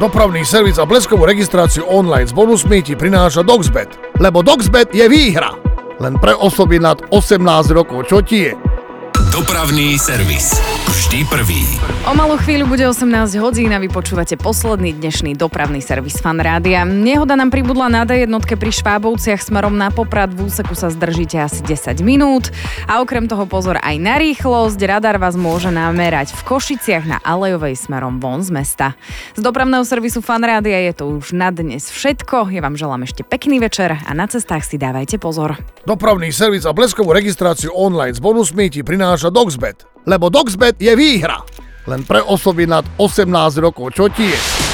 Dopravný servis a bleskovú registráciu online s bonusmi ti prináša Doxbet. Lebo Doxbet je výhra. Len pre osoby nad 18 rokov. Čo ti je? Dopravný servis. Vždy prvý. O malú chvíľu bude 18 hodín a vy počúvate posledný dnešný dopravný servis Fan Rádia. Nehoda nám pribudla na D1 pri Švábovciach smerom na Poprad. V úseku sa zdržíte asi 10 minút. A okrem toho pozor aj na rýchlosť. Radar vás môže namerať v Košiciach na Alejovej smerom von z mesta. Z dopravného servisu Fan Rádia je to už na dnes všetko. Ja vám želám ešte pekný večer a na cestách si dávajte pozor. Dopravný servis a bleskovú registráciu online s bonusmi ti prináša Doxbet. Lebo Doxbet je výhra. Len pre osoby nad 18 rokov. Čo ti je?